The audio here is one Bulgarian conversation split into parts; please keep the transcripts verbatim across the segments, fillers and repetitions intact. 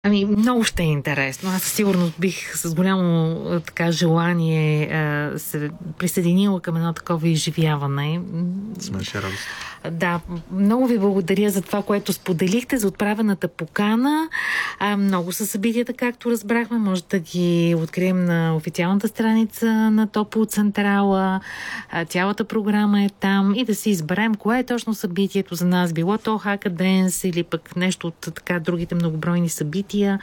Ами, много ще е интересно. Аз със сигурност бих с голямо така желание а, се присъединила към едно такова изживяване. Смеше радост. Да, много ви благодаря за това, което споделихте, за отправената покана. А, много са събитията, както разбрахме. Може да ги открием на официалната страница на Топло Централа. А, цялата програма е там и да си изберем кое е точно събитието за нас. Било то Хакаденс или пък нещо от така другите многобройни събития.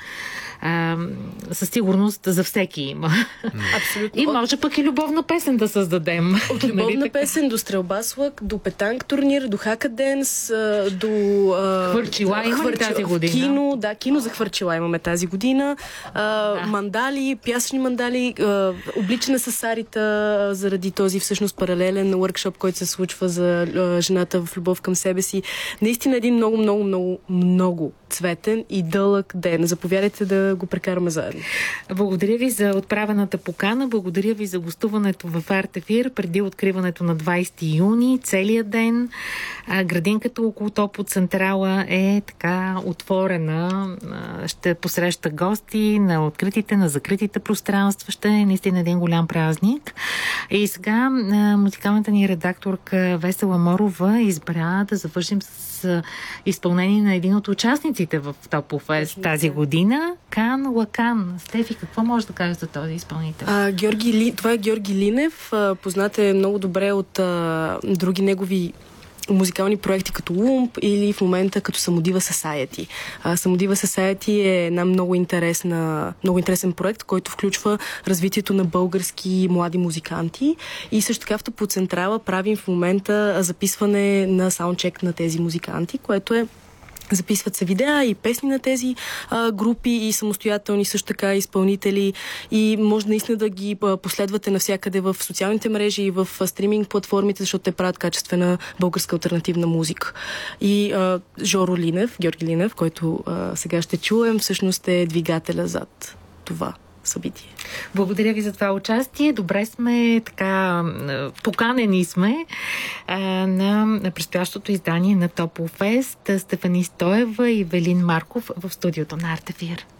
А, със сигурност за всеки има. Абсолютно. И може пък и любовна песен да създадем. От любовна песен до стрелба с лък, до петанк турнир, до хакаденс, до... Хвърчила има хвърчи... тази година? Кино, да, кино за хвърчила имаме тази година. А, да. Мандали, пясъчни мандали, а, обличане с Сарита заради този всъщност паралелен workshop, който се случва за а, жената в любов към себе си. Наистина един много, много, много, много цветен и дълъг ден. Заповядайте да го прекараме заедно. Благодаря ви за отправената покана, благодаря ви за гостуването в Арт Ефир преди откриването на двайсети юни, целият ден. Градинката около Топло Централа е така отворена. Ще посреща гости на откритите, на закритите пространства. Ще е наистина един голям празник. И сега музикалната ни редакторка Весела Морова избра да завършим с изпълнение на един от участниците в Топло Фест тази година. Кан Лакан. Стефи, какво може да кажеш за този изпълнител? А, Георги Ли... Това е Георги Линев. Познат е много добре от а, други негови музикални проекти като Лумп или в момента като Самодива Society. Самодива Society е една много интересна, много интересен проект, който включва развитието на български млади музиканти и също така в Топло Централа правим в момента записване на саундчек на тези музиканти, което е записват се видеа и песни на тези а, групи и самостоятелни също така изпълнители и може наистина да ги а, последвате навсякъде в социалните мрежи и в а, стриминг платформите, защото те правят качествена българска алтернативна музика. И а, Жоро Линев, Георги Линев, който а, сега ще чуем, всъщност е двигателя зад това събитие. Благодаря ви за това участие. Добре сме, така, поканени сме а, на предстоящото издание на Топло Фест. Стефани Стоева и Велин Марков в студиото на Арт Ефир.